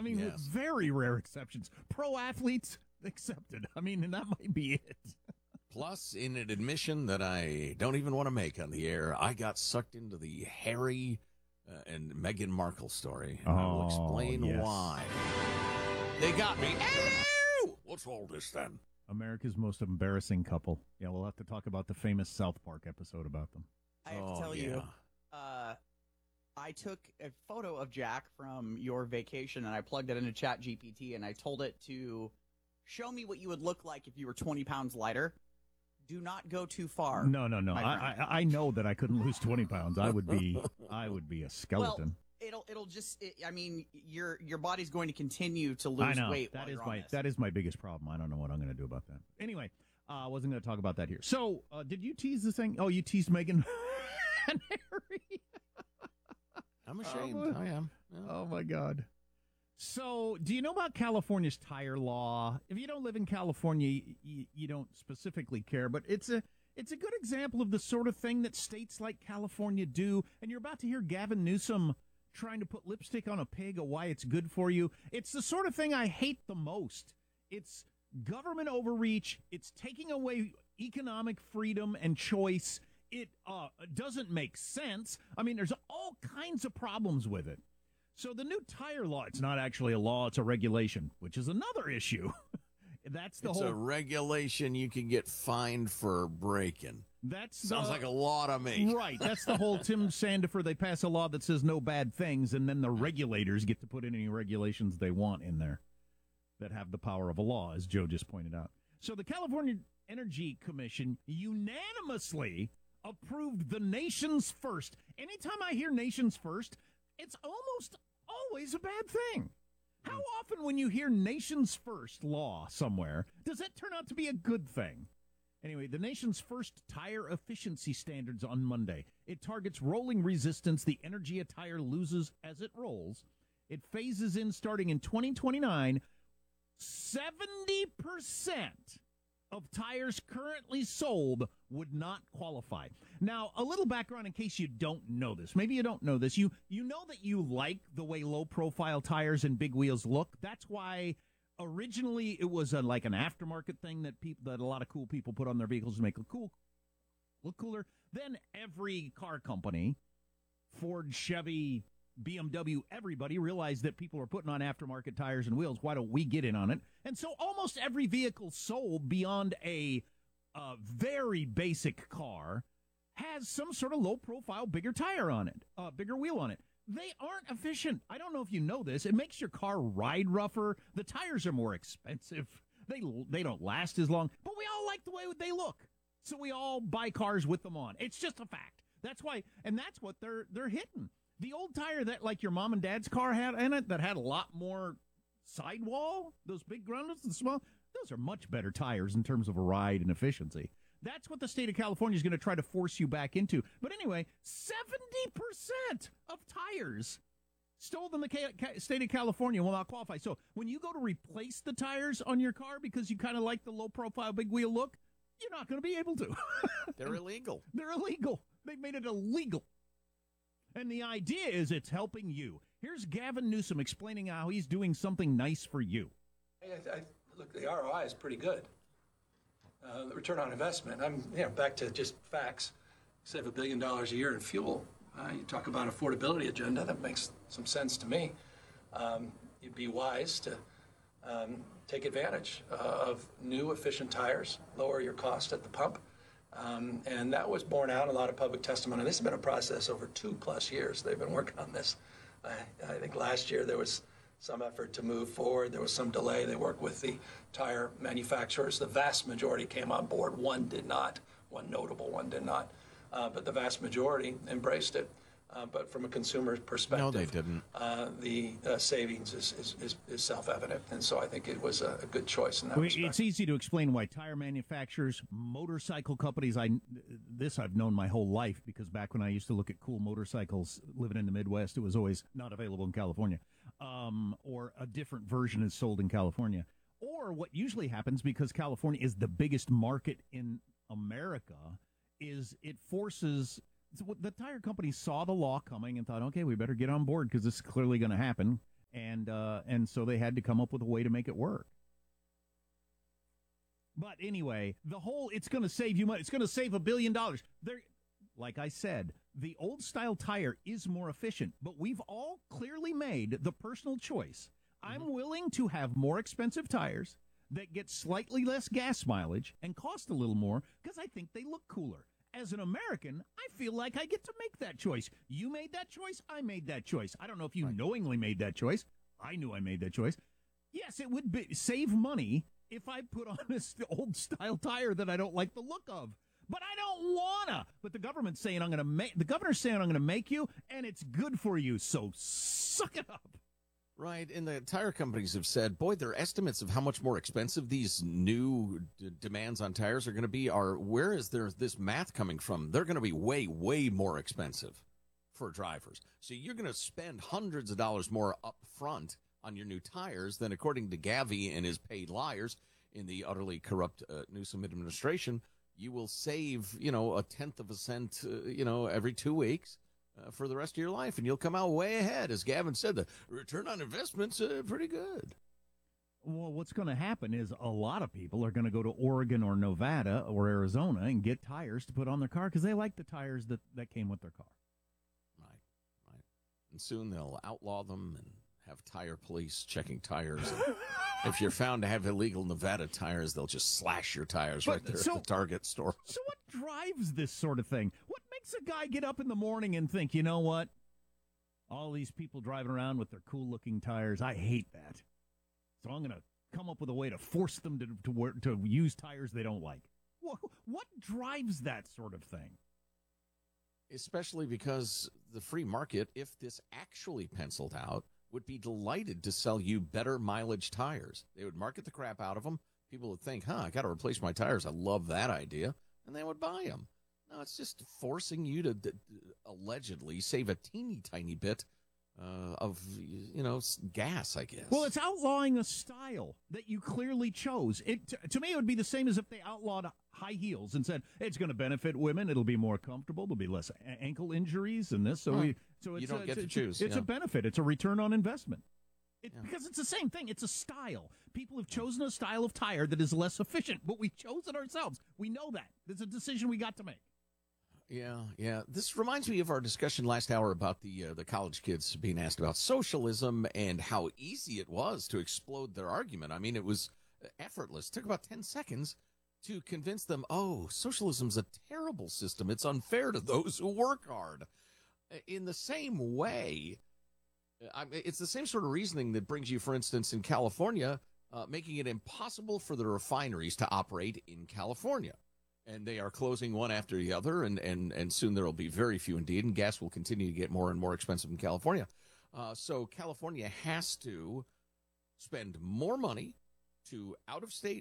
mean, with very rare exceptions. Pro athletes accepted. I mean, and that might be it. Plus, in an admission that I don't even want to make on the air, I got sucked into the Harry and Meghan Markle story. And I will explain why. They got me. Hello! What's all this then? America's most embarrassing couple. Yeah, we'll have to talk about the famous South Park episode about them. I have to tell you, I took a photo of Jack from your vacation, and I plugged it into ChatGPT, and I told it to show me what you would look like if you were 20 pounds lighter. Do not go too far. No. I know that I couldn't lose 20 pounds. I would be a skeleton. Well, it'll just. I mean, your body's going to continue to lose weight. That is my biggest problem. I don't know what I'm going to do about that. Anyway, I wasn't going to talk about that here. So, did you tease this thing? Oh, you teased Meghan and Harry. I'm ashamed. I am. Yeah. Oh my God. So, do you know about California's tire law? If you don't live in California, you don't specifically care, but it's a good example of the sort of thing that states like California do. And you're about to hear Gavin Newsom trying to put lipstick on a pig of why it's good for you. It's the sort of thing I hate the most. It's government overreach. It's taking away economic freedom and choice. It doesn't make sense. I mean, there's all kinds of problems with it. So the new tire law, it's not actually a law, it's a regulation, which is another issue. It's a regulation you can get fined for breaking. Sounds like a law to me. Right. That's the whole Tim Sandifer. They pass a law that says no bad things, and then the regulators get to put in any regulations they want in there that have the power of a law, as Joe just pointed out. So the California Energy Commission unanimously approved the nation's first. Anytime I hear nation's first, it's almost always a bad thing. How often when you hear nation's first law somewhere, does that turn out to be a good thing? Anyway, the nation's first tire efficiency standards on Monday. It targets rolling resistance the energy a tire loses as it rolls. It phases in starting in 2029. 70% of tires currently sold would not qualify. Now, a little background in case you don't know this. Maybe you don't know this. You know that you like the way low-profile tires and big wheels look. That's why originally it was like an aftermarket thing that a lot of cool people put on their vehicles to make look cooler. Then every car company, Ford, Chevy, BMW, everybody realized that people are putting on aftermarket tires and wheels. Why don't we get in on it? And so almost every vehicle sold beyond a very basic car has some sort of low-profile, bigger tire on it, bigger wheel on it. They aren't efficient. I don't know if you know this. It makes your car ride rougher. The tires are more expensive. They don't last as long. But we all like the way they look. So we all buy cars with them on. It's just a fact. That's why, and that's what they're hitting. The old tire that like your mom and dad's car had in it that had a lot more sidewall, those big grundles and small, those are much better tires in terms of a ride and efficiency. That's what the state of California is going to try to force you back into. But anyway, 70% of tires sold in the state of California will not qualify. So when you go to replace the tires on your car because you kind of like the low-profile big wheel look, you're not going to be able to. They're illegal. They're illegal. They've made it illegal. And the idea is it's helping you. Here's Gavin Newsom explaining how he's doing something nice for you. Look, the ROI is pretty good. The return on investment, back to just facts. Save $1 billion a year in fuel. You talk about affordability agenda, that makes some sense to me. You'd be wise to take advantage of new efficient tires, lower your cost at the pump. And that was borne out in a lot of public testimony. This has been a process over 2+ years. They've been working on this. I think last year there was some effort to move forward. There was some delay. They worked with the tire manufacturers. The vast majority came on board. One did not. One notable one did not. But the vast majority embraced it. But from a consumer perspective, no, they didn't. The savings is self-evident, and so I think it was a good choice in that respect. It's easy to explain why tire manufacturers, motorcycle companies, I've known my whole life, because back when I used to look at cool motorcycles living in the Midwest, it was always not available in California, or a different version is sold in California. Or what usually happens, because California is the biggest market in America, is it forces... The tire companies saw the law coming and thought, okay, we better get on board because this is clearly going to happen. and so they had to come up with a way to make it work. But anyway, it's going to save you money. It's going to save $1 billion. Like I said, the old style tire is more efficient, but we've all clearly made the personal choice. I'm willing to have more expensive tires that get slightly less gas mileage and cost a little more because I think they look cooler. As an American, I feel like I get to make that choice. You made that choice. I made that choice. I don't know if you knowingly made that choice. I knew I made that choice. Yes, it would save money if I put on this old style tire that I don't like the look of. But I don't wanna. But the governor's saying I'm gonna make you, and it's good for you. So suck it up. Right, and the tire companies have said, boy, their estimates of how much more expensive these new demands on tires are going to be where is this math coming from? They're going to be way, way more expensive for drivers. So you're going to spend hundreds of dollars more up front on your new tires than, according to Gavi and his paid liars in the utterly corrupt Newsom administration, you will save, a tenth of a cent, every 2 weeks. For the rest of your life, and you'll come out way ahead. As Gavin said, the return on investment's pretty good. Well, what's going to happen is a lot of people are going to go to Oregon or Nevada or Arizona and get tires to put on their car because they like the tires that came with their car. Right. And soon they'll outlaw them and have tire police checking tires. If you're found to have illegal Nevada tires, they'll just slash your tires right there at the Target store. So what drives this sort of thing? What makes a guy get up in the morning and think, you know what? All these people driving around with their cool-looking tires, I hate that. So I'm going to come up with a way to force them to use tires they don't like. What drives that sort of thing? Especially because the free market, if this actually penciled out, would be delighted to sell you better mileage tires. They would market the crap out of them. People would think, I got to replace my tires. I love that idea. And they would buy them. No, it's just forcing you to allegedly save a teeny tiny bit of, gas, I guess. Well, it's outlawing a style that you clearly chose. To me, it would be the same as if they outlawed high heels and said it's going to benefit women. It'll be more comfortable. There'll be less ankle injuries and this. So you don't get to choose. It's a benefit. It's a return on investment. Because it's the same thing. It's a style. People have chosen a style of tire that is less efficient, but we chose it ourselves. We know that. It's a decision we got to make. Yeah. This reminds me of our discussion last hour about the college kids being asked about socialism and how easy it was to explode their argument. I mean, it was effortless. It took about 10 seconds to convince them, socialism's a terrible system. It's unfair to those who work hard. In the same way, it's the same sort of reasoning that brings you, for instance, in California, making it impossible for the refineries to operate in California. And they are closing one after the other, and soon there will be very few indeed, and gas will continue to get more and more expensive in California. So California has to spend more money to out-of-state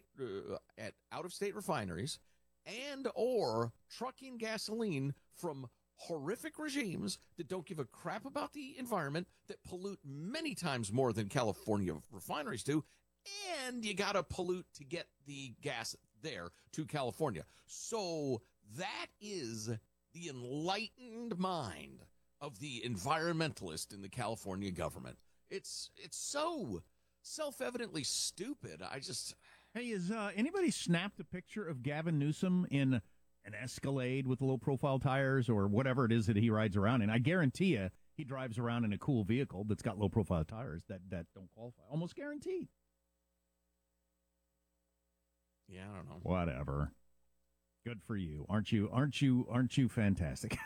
refineries and or trucking gasoline from horrific regimes that don't give a crap about the environment, that pollute many times more than California refineries do, and you got to pollute to get the gas there to California. So that is the enlightened mind of the environmentalist in the California government. It's so self-evidently stupid. Hey, has anybody snapped a picture of Gavin Newsom in an Escalade with low-profile tires or whatever it is that he rides around in? I guarantee you he drives around in a cool vehicle that's got low-profile tires that don't qualify. Almost guaranteed. Yeah, I don't know. Whatever. Good for you. Aren't you fantastic?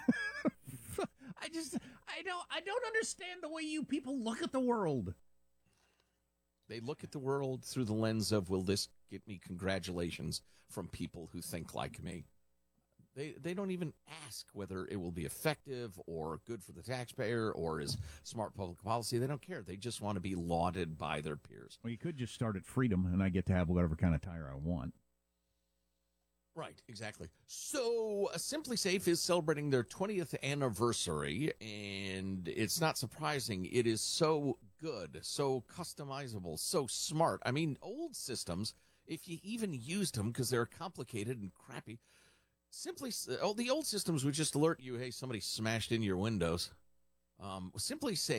I don't understand the way you people look at the world. They look at the world through the lens of, will this get me congratulations from people who think like me? They don't even ask whether it will be effective or good for the taxpayer or is smart public policy. They don't care. They just want to be lauded by their peers. Well, you could just start at Freedom, and I get to have whatever kind of tire I want. Right, exactly. So Simply Safe is celebrating their 20th anniversary, and it's not surprising. It is so good, so customizable, so smart. I mean, old systems, if you even used them because they're complicated and crappy, the old systems would just alert you, hey, somebody smashed in your windows. Simply Safe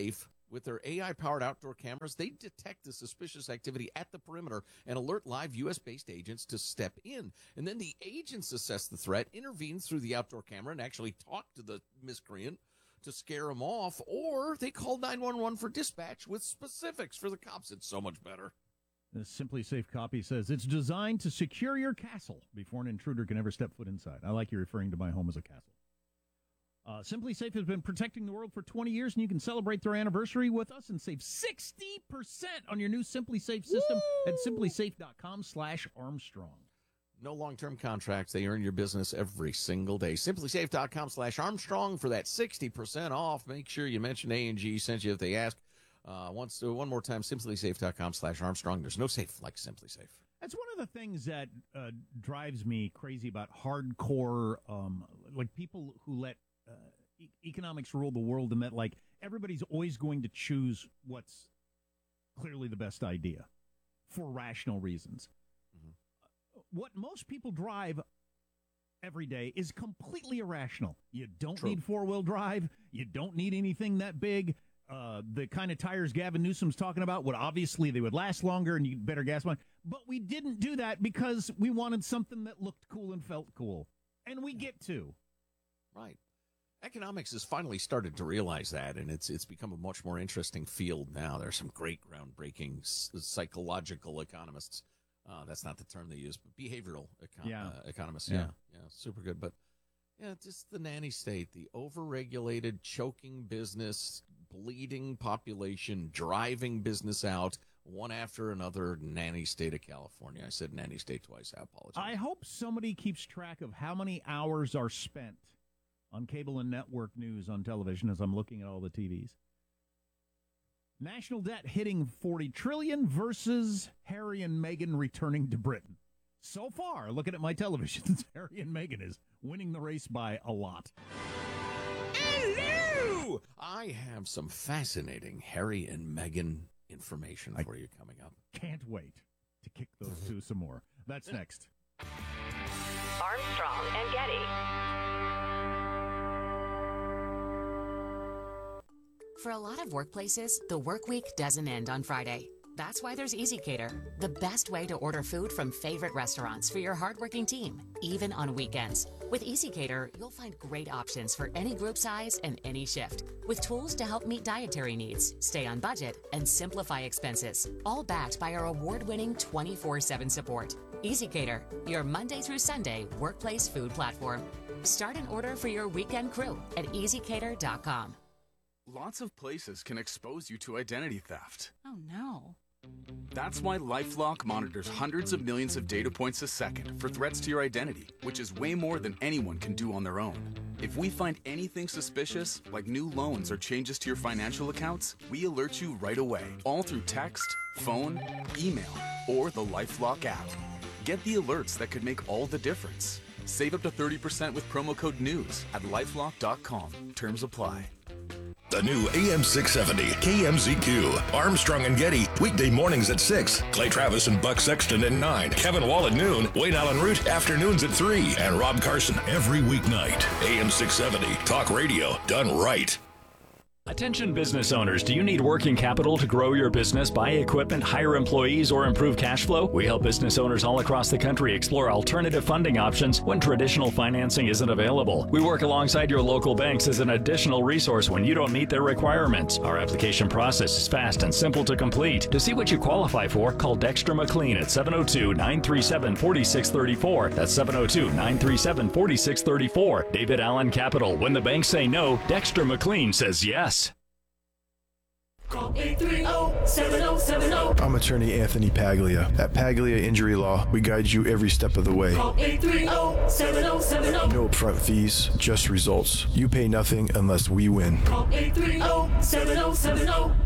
With their AI-powered outdoor cameras, they detect the suspicious activity at the perimeter and alert live U.S.-based agents to step in. And then the agents assess the threat, intervene through the outdoor camera, and actually talk to the miscreant to scare him off, or they call 911 for dispatch with specifics for the cops. It's so much better. The Simply Safe copy says it's designed to secure your castle before an intruder can ever step foot inside. I like you referring to my home as a castle. Simply Safe has been protecting the world for 20 years, and you can celebrate their anniversary with us and save 60% on your new Simply Safe system at simplysafe.com/Armstrong. No long-term contracts. They earn your business every single day. Simplysafe.com/Armstrong for that 60% off. Make sure you mention A&G sent you if they ask. One more time, simplysafe.com/Armstrong. There's no safe like Simply Safe. That's one of the things that drives me crazy about hardcore, like people who let economics rule the world, and that like everybody's always going to choose what's clearly the best idea for rational reasons. Mm-hmm. What most people drive every day is completely irrational. You don't need four-wheel drive. You don't need anything that big. The kind of tires Gavin Newsom's talking about they would last longer and you better gas money. But we didn't do that because we wanted something that looked cool and felt cool. And we get to. Right. Economics has finally started to realize that, and it's become a much more interesting field now. There's some great groundbreaking psychological economists. That's not the term they use, but behavioral economists. Yeah, super good. But yeah, just the nanny state, the overregulated, choking business, bleeding population, driving business out, one after another, nanny state of California. I said nanny state twice. I apologize. I hope somebody keeps track of how many hours are spent on cable and network news on television as I'm looking at all the TVs. National debt hitting $40 trillion versus Harry and Meghan returning to Britain. So far, looking at my televisions, Harry and Meghan is winning the race by a lot. Hello! I have some fascinating Harry and Meghan information for you coming up. Can't wait to kick those two some more. That's next. Armstrong and Getty. For a lot of workplaces, the work week doesn't end on Friday. That's why there's EasyCater, the best way to order food from favorite restaurants for your hardworking team, even on weekends. With EasyCater, you'll find great options for any group size and any shift, with tools to help meet dietary needs, stay on budget, and simplify expenses, all backed by our award-winning 24/7 support. EasyCater, your Monday through Sunday workplace food platform. Start an order for your weekend crew at easycater.com. Lots of places can expose you to identity theft. Oh, no. That's why LifeLock monitors hundreds of millions of data points a second for threats to your identity, which is way more than anyone can do on their own. If we find anything suspicious, like new loans or changes to your financial accounts, we alert you right away, all through text, phone, email, or the LifeLock app. Get the alerts that could make all the difference. Save up to 30% with promo code NEWS at lifelock.com. Terms apply. The new AM 670 KMZQ. Armstrong and Getty. Weekday mornings at 6. Clay Travis and Buck Sexton at 9. Kevin Wall at noon. Wayne Allen Root afternoons at 3. And Rob Carson every weeknight. AM 670. Talk radio done right. Attention business owners, do you need working capital to grow your business, buy equipment, hire employees, or improve cash flow? We help business owners all across the country explore alternative funding options when traditional financing isn't available. We work alongside your local banks as an additional resource when you don't meet their requirements. Our application process is fast and simple to complete. To see what you qualify for, call Dexter McLean at 702-937-4634. That's 702-937-4634. David Allen Capital. When the banks say no, Dexter McLean says yes. Call 830-7070. I'm attorney Anthony Paglia. At Paglia Injury Law, we guide you every step of the way. Call 830-7070. No upfront fees, just results. You pay nothing unless we win. Call 830-7070.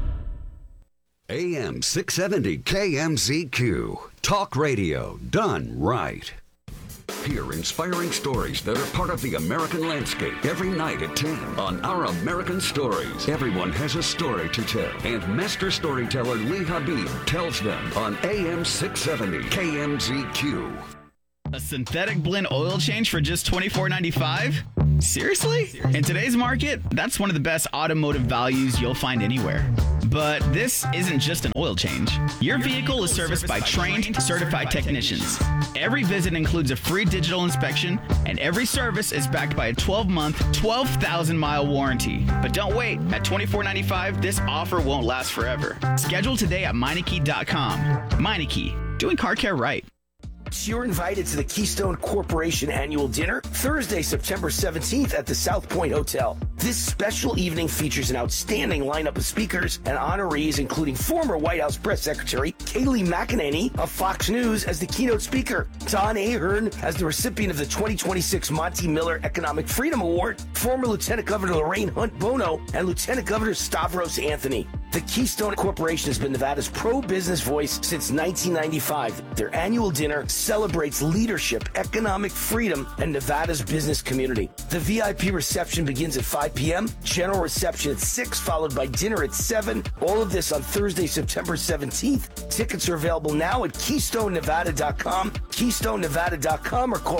AM 670 KMZQ. Talk radio done right. Hear inspiring stories that are part of the American landscape every night at 10 on Our American Stories. Everyone has a story to tell, and master storyteller Lee Habib tells them on AM 670 KMZQ. A synthetic blend oil change for just $24.95? Seriously? In today's market, that's one of the best automotive values you'll find anywhere. But this isn't just an oil change. Your vehicle is serviced by trained, certified technicians. Every visit includes a free digital inspection, and every service is backed by a 12-month, 12,000-mile warranty. But don't wait. At $24.95, this offer won't last forever. Schedule today at Meineke.com. Meineke, doing car care right. You're invited to the Keystone Corporation annual dinner Thursday, September 17th at the South Point Hotel. This special evening features an outstanding lineup of speakers and honorees, including former White House Press Secretary Kayleigh McEnany of Fox News as the keynote speaker, Don Ahern as the recipient of the 2026 Monty Miller Economic Freedom Award, former Lieutenant Governor Lorraine Hunt Bono, and Lieutenant Governor Stavros Anthony. The Keystone Corporation has been Nevada's pro-business voice since 1995. Their annual dinner celebrates leadership, economic freedom, and Nevada's business community. The VIP reception begins at 5 p.m., general reception at 6, followed by dinner at 7. All of this on Thursday, September 17th. Tickets are available now at KeystoneNevada.com, KeystoneNevada.com, or call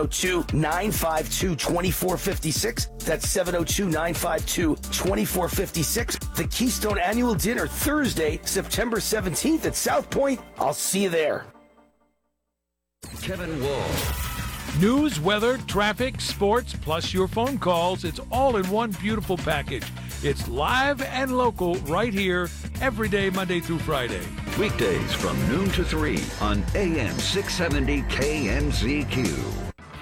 702-952-2456. That's 702-952-2456. The Keystone Annual Dinner, Thursday, September 17th at South Point. I'll see you there. Kevin Wall. News, weather, traffic, sports, plus your phone calls. It's all in one beautiful package. It's live and local right here every day, Monday through Friday. Weekdays from noon to 3 on AM 670 KMZQ.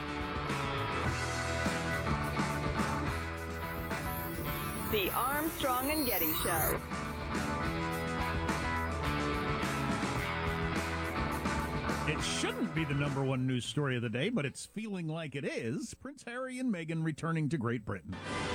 The Armstrong and Getty Show. It shouldn't be the number one news story of the day, but it's feeling like it is. Prince Harry and Meghan returning to Great Britain.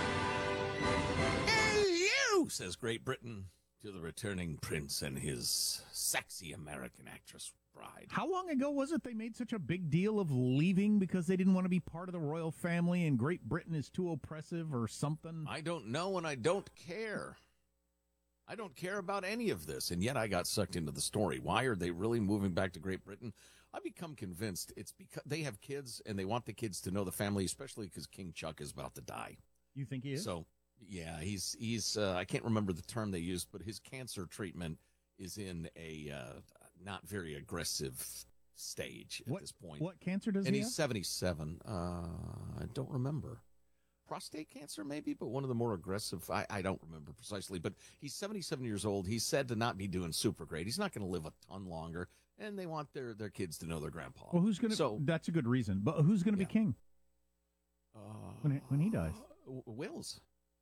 Hey, you, says Great Britain to the returning prince and his sexy American actress bride. How long ago was it they made such a big deal of leaving because they didn't want to be part of the royal family and Great Britain is too oppressive or something? I don't know, and I don't care. I don't care about any of this, and yet I got sucked into the story. Why are they really moving back to Great Britain? I've become convinced it's because they have kids, and they want the kids to know the family, especially because King Chuck is about to die. You think he is? So, yeah, he's I can't remember the term they used, but his cancer treatment is in a not very aggressive stage at this point. What cancer does he have? And he's 77. I don't remember. Prostate cancer, maybe, but one of the more aggressive. I don't remember precisely, but he's 77 years old. He's said to not be doing super great. He's not going to live a ton longer, and they want their kids to know their grandpa. Well, who's going to? So that's a good reason. But who's going to be king when he dies? Wills.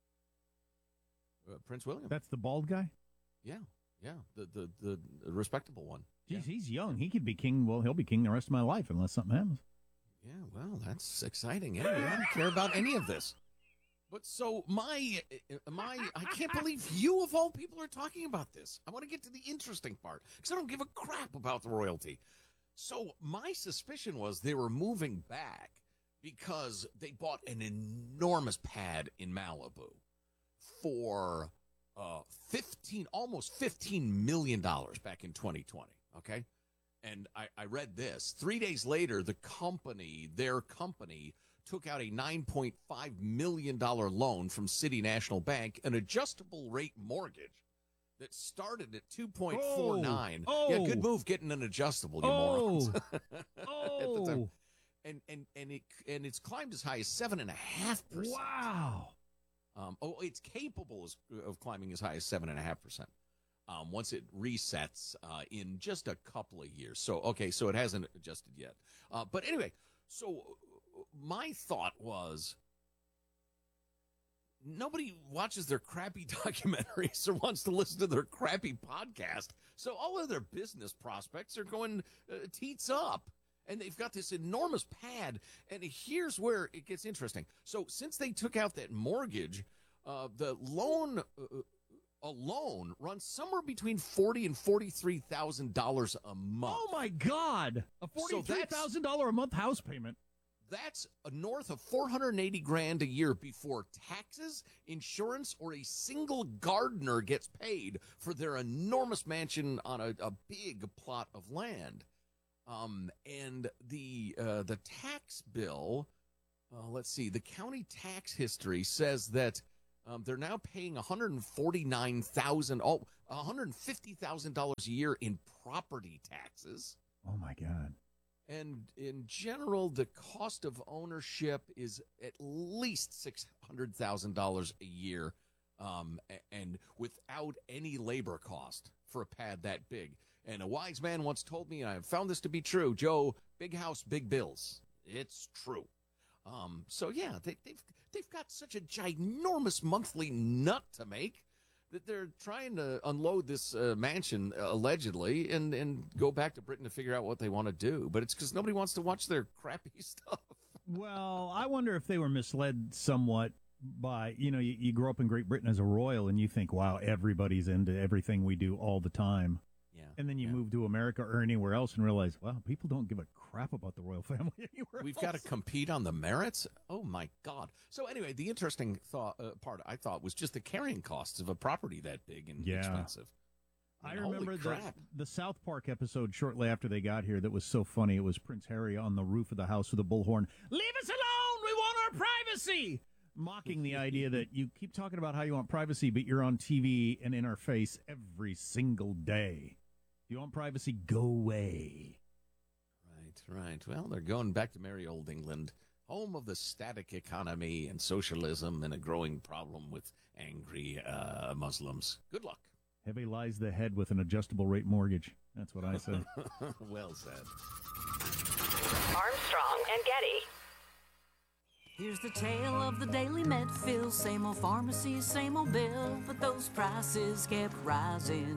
Prince William. That's the bald guy. Yeah, the respectable one. Geez, he's young. He could be king. Well, he'll be king the rest of my life unless something happens. Yeah, well, that's exciting. Anyway, I don't care about any of this. But so I can't believe you of all people are talking about this. I want to get to the interesting part because I don't give a crap about the royalty. So my suspicion was they were moving back because they bought an enormous pad in Malibu for almost $15 million back in 2020. Okay. And I read this. 3 days later, their company, took out a $9.5 million loan from City National Bank, an adjustable rate mortgage that started at 2.49. Oh. Yeah, good move getting an adjustable, you morons. At the time. And it's climbed as high as 7.5%. Wow. It's capable of climbing as high as 7.5%. Once it resets in just a couple of years. So it hasn't adjusted yet. But anyway, so my thought was nobody watches their crappy documentaries or wants to listen to their crappy podcast. So all of their business prospects are going teats up. And they've got this enormous pad. And here's where it gets interesting. So since they took out that mortgage, the loan... alone runs somewhere between $40,000 and $43,000 a month. Oh my God! A $43,000 a month house payment. That's north of $480,000 a year before taxes, insurance, or a single gardener gets paid for their enormous mansion on a big plot of land. And the tax bill. Let's see. The county tax history says that. They're now paying $150,000 a year in property taxes. Oh, my God. And in general, the cost of ownership is at least $600,000 a year, and without any labor cost for a pad that big. And a wise man once told me, and I have found this to be true, Joe, big house, big bills. It's true. So, yeah, they've got such a ginormous monthly nut to make that they're trying to unload this mansion, allegedly, and go back to Britain to figure out what they want to do. But it's because nobody wants to watch their crappy stuff. Well, I wonder if they were misled somewhat by, you grow up in Great Britain as a royal and you think, wow, everybody's into everything we do all the time. Yeah. And then you move to America or anywhere else and realize, wow, people don't give a crap about the royal family anywhere We've else. got to compete on the merits? Oh, my God. So anyway, the interesting part I thought was just the carrying costs of a property that big and expensive. I remember the South Park episode shortly after they got here that was so funny. It was Prince Harry on the roof of the house with a bullhorn. Leave us alone! We want our privacy! Mocking the idea that you keep talking about how you want privacy, but you're on TV and in our face every single day. If you want privacy, go away. Right. Well, they're going back to merry old England, home of the static economy and socialism and a growing problem with angry Muslims. Good luck. Heavy lies the head with an adjustable rate mortgage. That's what I say. Well said. Armstrong and Getty. Here's the tale of the Daily Medfill. Same old pharmacy, same old bill, but those prices kept rising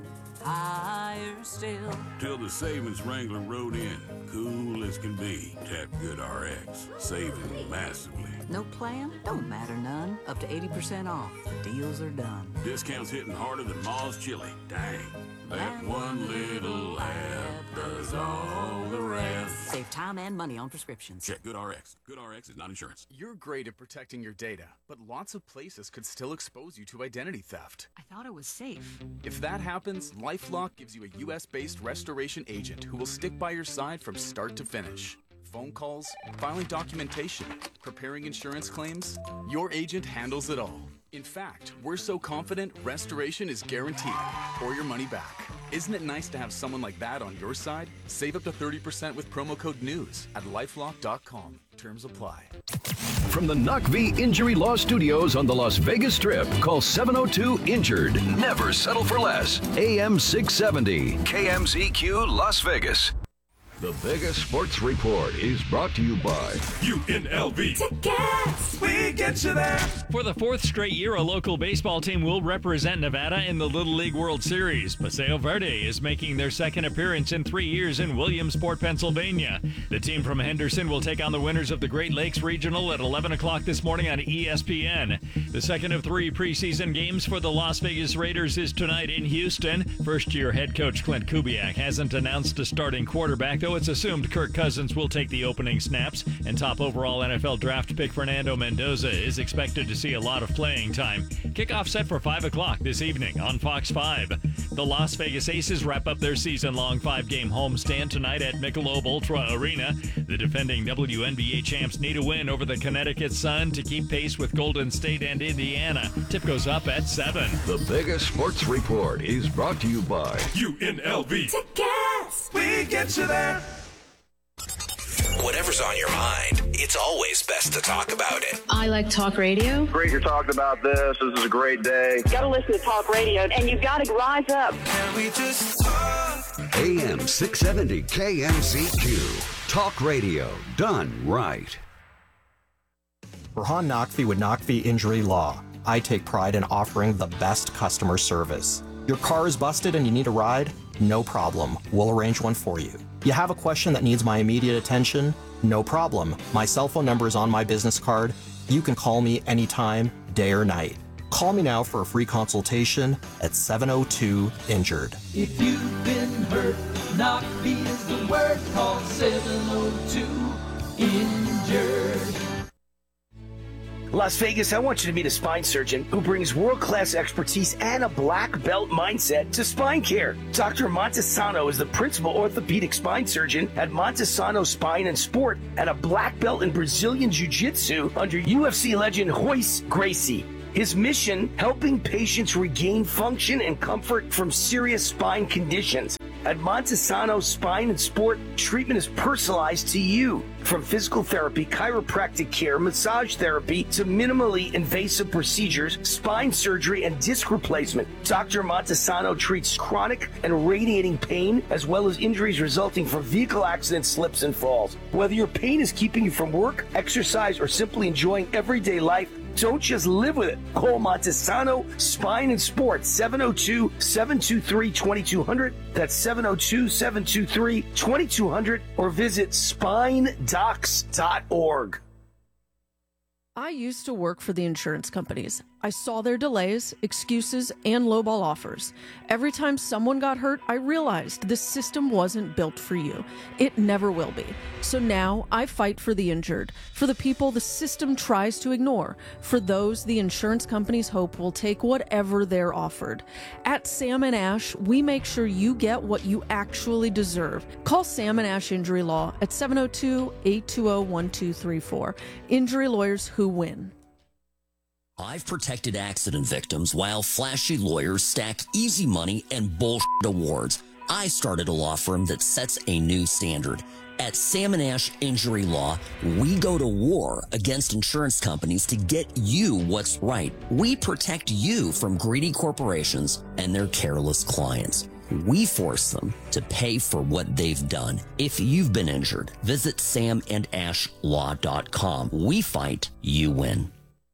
higher still. Till the savings wrangler rode in, cool as can be. Tap GoodRx, saving massively. No plan? Don't matter none. Up to 80% off. The deals are done. Discounts hitting harder than Ma's chili. Dang. That one little app does all the rest. Save time and money on prescriptions. Check GoodRx. GoodRx is not insurance. You're great at protecting your data, but lots of places could still expose you to identity theft. I thought it was safe. If that happens, LifeLock gives you a U.S.-based restoration agent who will stick by your side from start to finish. Phone calls, filing documentation, preparing insurance claims, your agent handles it all. In fact, we're so confident restoration is guaranteed or your money back. Isn't it nice to have someone like that on your side? Save up to 30% with promo code NEWS at lifelock.com. Terms apply. From the NOCV Injury Law Studios on the Las Vegas Strip, call 702-INJURED. Never settle for less. AM 670, KMZQ Las Vegas. The Vegas Sports Report is brought to you by UNLV. Tickets! We get you there. For the fourth straight year, a local baseball team will represent Nevada in the Little League World Series. Paseo Verde is making their second appearance in 3 years in Williamsport, Pennsylvania. The team from Henderson will take on the winners of the Great Lakes Regional at 11 o'clock this morning on ESPN. The second of 3 preseason games for the Las Vegas Raiders is tonight in Houston. First-year head coach Clint Kubiak hasn't announced a starting quarterback, though it's assumed Kirk Cousins will take the opening snaps, and top overall NFL draft pick Fernando Mendoza is expected to see a lot of playing time. Kickoff set for 5 o'clock this evening on Fox 5. The Las Vegas Aces wrap up their season-long 5-game homestand tonight at Michelob Ultra Arena. The defending WNBA champs need a win over the Connecticut Sun to keep pace with Golden State and Indiana. Tip goes up at 7. The Vegas Sports Report is brought to you by UNLV. Tickets! We get you there. Whatever's on your mind, it's always best to talk about it. I like talk radio. Great you're talking about this. This is a great day. You gotta listen to talk radio, and you've got to rise up. Can we just talk? AM 670 KMZQ. Talk radio done right. Rahan Naqvi with Naqvi Injury Law. I take pride in offering the best customer service. Your car is busted and you need a ride? No problem. We'll arrange one for you. You have a question that needs my immediate attention? No problem. My cell phone number is on my business card. You can call me anytime, day or night. Call me now for a free consultation at 702-INJURED. If you've been hurt, Naqvi is the word. Call 702-INJURED. Las Vegas, I want you to meet a spine surgeon who brings world-class expertise and a black belt mindset to spine care. Dr. Montesano is the principal orthopedic spine surgeon at Montesano Spine and Sport and a black belt in Brazilian Jiu-Jitsu under UFC legend Royce Gracie. His mission, helping patients regain function and comfort from serious spine conditions. At Montesano Spine and Sport, treatment is personalized to you. From physical therapy, chiropractic care, massage therapy, to minimally invasive procedures, spine surgery, and disc replacement, Dr. Montesano treats chronic and radiating pain, as well as injuries resulting from vehicle accidents, slips, and falls. Whether your pain is keeping you from work, exercise, or simply enjoying everyday life, don't just live with it. Call Montesano Spine and Sports, 702-723-2200. That's 702-723-2200. Or visit spinedocs.org. I used to work for the insurance companies. I saw their delays, excuses, and lowball offers. Every time someone got hurt, I realized this system wasn't built for you. It never will be. So now I fight for the injured, for the people the system tries to ignore, for those the insurance companies hope will take whatever they're offered. At Sam & Ash, we make sure you get what you actually deserve. Call Sam & Ash Injury Law at 702-820-1234. Injury lawyers who win. I've protected accident victims while flashy lawyers stack easy money and bullshit awards. I started a law firm that sets a new standard. At Sam & Ash Injury Law, we go to war against insurance companies to get you what's right. We protect you from greedy corporations and their careless clients. We force them to pay for what they've done. If you've been injured, visit samandashlaw.com. We fight, you win.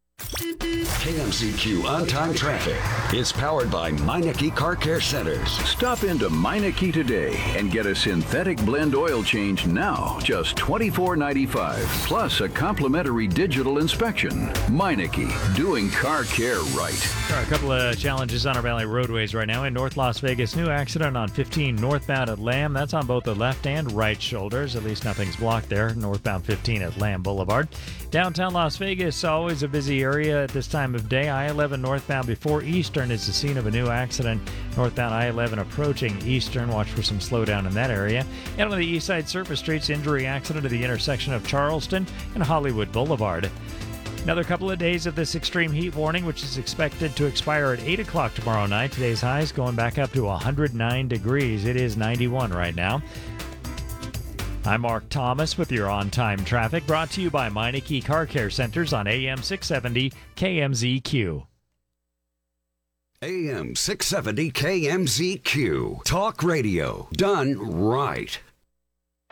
KMZQ On-Time Traffic is powered by Meineke Car Care Centers. Stop into Meineke today and get a synthetic blend oil change now, just $24.95, plus a complimentary digital inspection. Meineke, doing car care right. There are a couple of challenges on our Valley roadways right now. In North Las Vegas, new accident on 15 northbound at Lamb. That's on both the left and right shoulders. At least nothing's blocked there. Northbound 15 at Lamb Boulevard. Downtown Las Vegas, always a busy area at this time of day. I-11 northbound before Eastern is the scene of a new accident. Northbound I-11 approaching Eastern. Watch for some slowdown in that area. And on the east side surface streets, injury accident at the intersection of Charleston and Hollywood Boulevard. Another couple of days of this extreme heat warning, which is expected to expire at 8 o'clock tomorrow night. Today's highs going back up to 109 degrees. It is 91 right now. I'm Mark Thomas with your on-time traffic, brought to you by Meineke Car Care Centers on AM 670 KMZQ. AM 670 KMZQ. Talk radio done right.